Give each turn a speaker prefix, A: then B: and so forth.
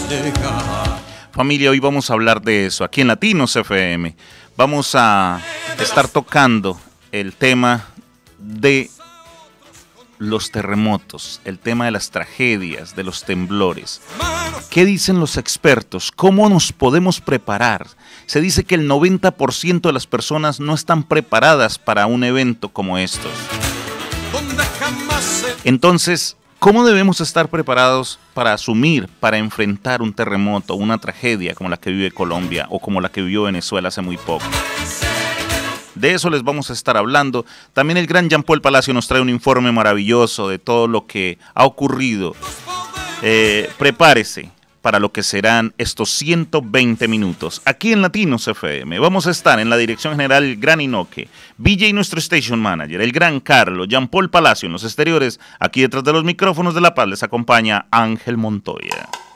A: Familia, hoy vamos a hablar de eso, aquí en Latinos FM. Vamos a estar tocando el tema de los terremotos, el tema de las tragedias, de los temblores. ¿Qué dicen los expertos? ¿Cómo nos podemos preparar? Se dice que el 90% de las personas no están preparadas para un evento como estos. Entonces, ¿cómo debemos estar preparados para asumir, para enfrentar un terremoto, una tragedia como la que vive Colombia o como la que vivió Venezuela hace muy poco? De eso les vamos a estar hablando. También el gran Jean Paul Palacio nos trae un informe maravilloso de todo lo que ha ocurrido. Prepárese para lo que serán estos 120 minutos. Aquí en Latinos FM vamos a estar en la dirección general el gran Inoque, VJ nuestro station manager, el gran Carlos, Jean Paul Palacio en los exteriores. Aquí detrás de los micrófonos de La Paz les acompaña Ángel Montoya.